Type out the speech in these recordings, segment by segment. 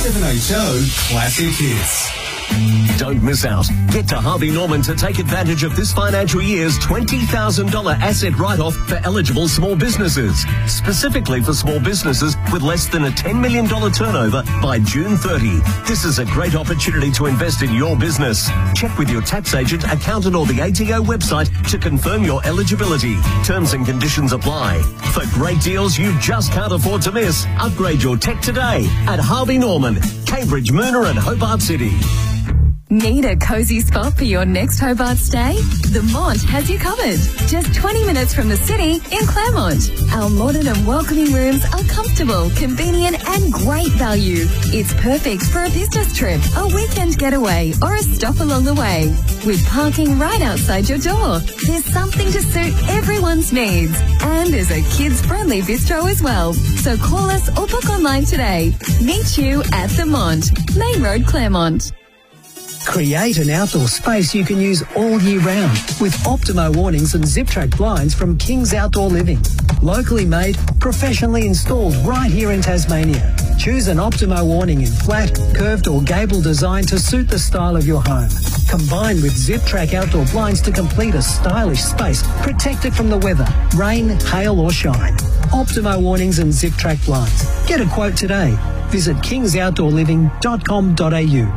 7HO Classic Hits. Don't miss out. Get to Harvey Norman to take advantage of this financial year's $20,000 asset write-off for eligible small businesses. Specifically for small businesses with less than a $10 million turnover by June 30. This is a great opportunity to invest in your business. Check with your tax agent, accountant or the ATO website to confirm your eligibility. Terms and conditions apply. For great deals you just can't afford to miss, upgrade your tech today at Harvey Norman, Cambridge, Moona and Hobart City. Need a cosy spot for your next Hobart stay? The Mont has you covered. Just 20 minutes from the city in Claremont. Our modern and welcoming rooms are comfortable, convenient and great value. It's perfect for a business trip, a weekend getaway or a stop along the way. With parking right outside your door, there's something to suit everyone's needs. And there's a kids-friendly bistro as well. So call us or book online today. Meet you at the Mont, Main Road, Claremont. Create an outdoor space you can use all year round with Optimo awnings and Zip-Track blinds from King's Outdoor Living. Locally made, professionally installed right here in Tasmania. Choose an Optimo awning in flat, curved or gable design to suit the style of your home. Combined with Zip-Track outdoor blinds to complete a stylish space protected from the weather, rain, hail or shine. Optimo awnings and Zip-Track blinds. Get a quote today. Visit kingsoutdoorliving.com.au.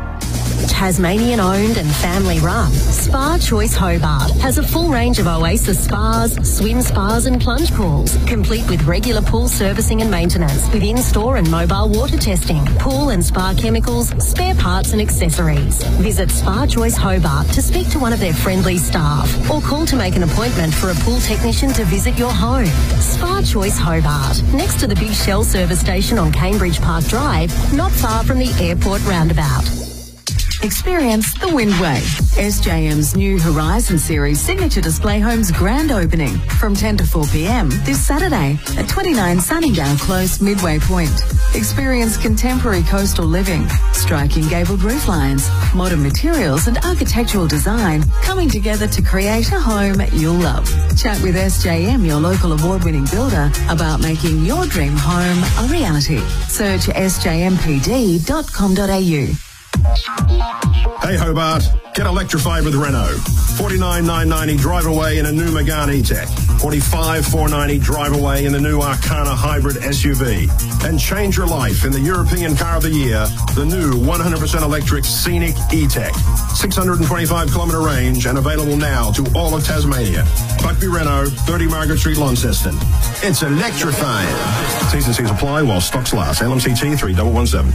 Tasmanian owned and family run, Spa Choice Hobart has a full range of Oasis spas, swim spas and plunge pools, complete with regular pool servicing and maintenance, with in-store and mobile water testing, pool and spa chemicals, spare parts and accessories. Visit Spa Choice Hobart to speak to one of their friendly staff or call to make an appointment for a pool technician to visit your home. Spa Choice Hobart, next to the Big Shell service station on Cambridge Park Drive, not far from the airport roundabout. Experience the Windway, SJM's new Horizon Series signature display home's grand opening from 10 to 4 p.m. this Saturday at 29 Sunningdale Close, Midway Point. Experience contemporary coastal living, striking gabled roof lines, modern materials and architectural design coming together to create a home you'll love. Chat with SJM, your local award-winning builder, about making your dream home a reality. Search sjmpd.com.au. Hey Hobart, get electrified with Renault. $49,990 drive away in a new Megane E-Tech. $45,490 drive away in the new Arcana hybrid SUV. And change your life in the European Car of the Year, the new 100% electric Scenic E-Tech. 625-kilometre range and available now to all of Tasmania. Buckby Renault, 30 Margaret Street, Launceston. It's electrifying. T's and C's apply while stocks last. LMCT 3117.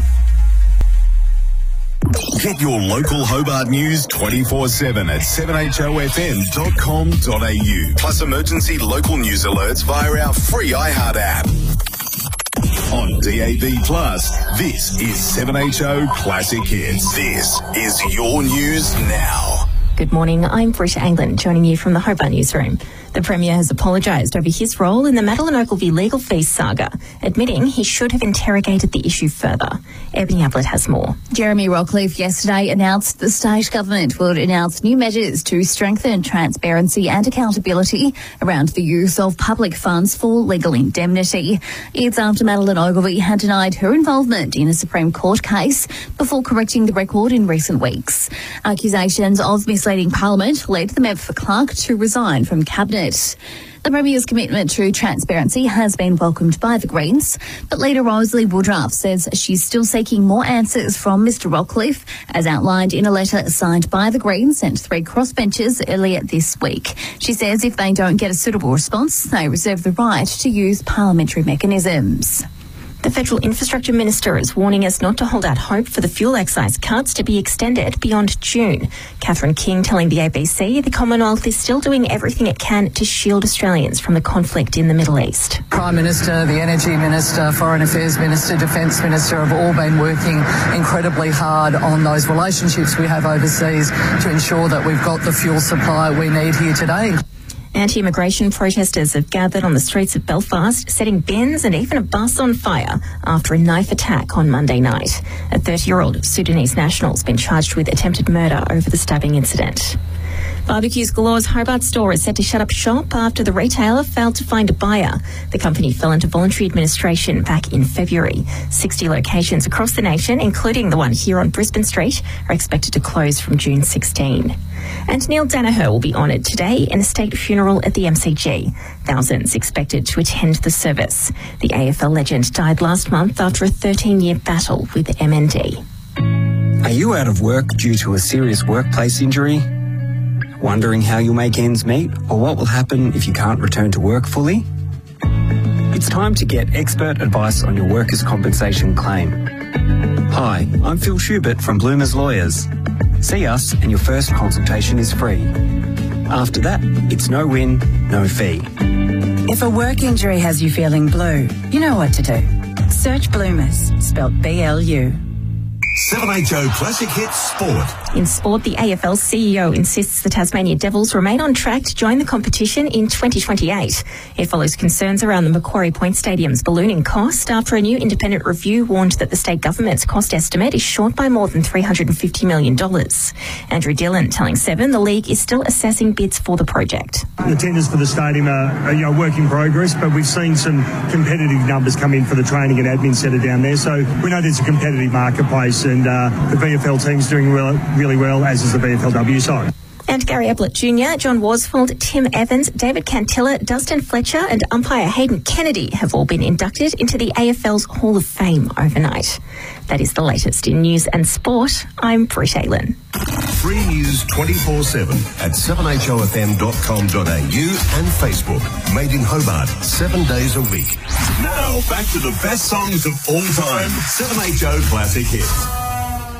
Get your local Hobart news 24/7 at 7HOFM.com.au. Plus emergency local news alerts via our free iHeart app. On DAB+, this is 7HO Classic Hits. This is your news now. Good morning, I'm Britta Anglin, joining you from the Hobart Newsroom. The Premier has apologised over his role in the Madeline Ogilvie legal fees saga, admitting he should have interrogated the issue further. Ebony Ablett has more. Jeremy Rockcliffe yesterday announced the state government would announce new measures to strengthen transparency and accountability around the use of public funds for legal indemnity. It's after Madeline Ogilvie had denied her involvement in a Supreme Court case before correcting the record in recent weeks. Accusations of misleading Parliament led the member for Clark to resign from Cabinet. The Premier's commitment to transparency has been welcomed by the Greens, but leader Rosalie Woodruff says she's still seeking more answers from Mr Rockcliffe, as outlined in a letter signed by the Greens and 3 crossbenchers earlier this week. She says if they don't get a suitable response, they reserve the right to use parliamentary mechanisms. The Federal Infrastructure Minister is warning us not to hold out hope for the fuel excise cuts to be extended beyond June. Catherine King telling the ABC the Commonwealth is still doing everything it can to shield Australians from the conflict in the Middle East. Prime Minister, the Energy Minister, Foreign Affairs Minister, Defence Minister have all been working incredibly hard on those relationships we have overseas to ensure that we've got the fuel supply we need here today. Anti-immigration protesters have gathered on the streets of Belfast, setting bins and even a bus on fire after a knife attack on Monday night. A 30-year-old Sudanese national has been charged with attempted murder over the stabbing incident. Barbecues Galore's Hobart store is set to shut up shop after the retailer failed to find a buyer. The company fell into voluntary administration back in February. 60 locations across the nation, including the one here on Brisbane Street, are expected to close from June 16. And Neil Danaher will be honoured today in a state funeral at the MCG. Thousands expected to attend the service. The AFL legend died last month after a 13-year battle with MND. Are you out of work due to a serious workplace injury? Wondering how you'll make ends meet or what will happen if you can't return to work fully? It's time to get expert advice on your workers' compensation claim. Hi, I'm Phil Schubert from Bloomers Lawyers. See us and your first consultation is free. After that, it's no win, no fee. If a work injury has you feeling blue, you know what to do. Search Bloomers, spelt B-L-U. 7HO Classic Hits Sport. In sport, the AFL CEO insists the Tasmania Devils remain on track to join the competition in 2028. It follows concerns around the Macquarie Point Stadium's ballooning cost after a new independent review warned that the state government's cost estimate is short by more than $350 million. Andrew Dillon telling Seven the league is still assessing bids for the project. The tenders for the stadium are a work in progress, but we've seen some competitive numbers come in for the training and admin centre down there. So we know there's a competitive marketplace, and the VFL team's doing really well, as is the VFLW side. And Gary Ablett Jr., John Worsfold, Tim Evans, David Cantilla, Dustin Fletcher and umpire Hayden Kennedy have all been inducted into the AFL's Hall of Fame overnight. That is the latest in news and sport. I'm Britt Aylin. Free news 24/7 at 7hofm.com.au and Facebook. Made in Hobart, 7 days a week. Now back to the best songs of all time. 7HO Classic Hits.